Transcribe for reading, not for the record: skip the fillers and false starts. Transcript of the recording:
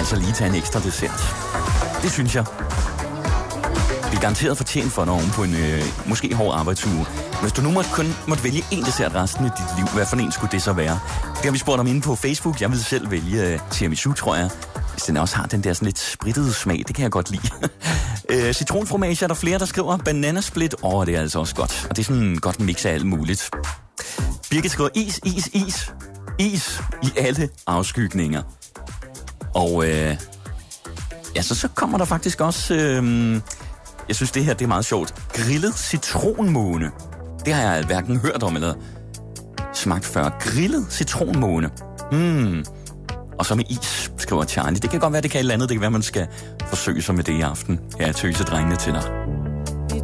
altså lige tage en ekstra dessert. Det synes jeg. Det er garanteret fortjent for dig oven på en måske hård arbejdsuge. Hvis du nu kun måtte vælge en dessert resten af dit liv, hvad for en skulle det så være? Det har vi spurgt om inde på Facebook. Jeg vil selv vælge tiramisu, tror jeg. Hvis den også har den der sådan lidt sprittede smag, det kan jeg godt lide. Citronfromage er der flere, der skriver. Bananasplit, det er altså også godt. Og det er sådan en godt mix af alt muligt. Birgit skriver is. Is i alle afskygninger. Og så kommer der faktisk også... jeg synes, det her det er meget sjovt. Grillet citronmåne. Det har jeg hverken hørt om eller smagt før. Grillet citronmåne. Og så med is, skriver Charlie. Det kan godt være, det kan et eller andet. Det kan være, man skal forsøge sig med det i aften. Jeg tøser drengene til dig.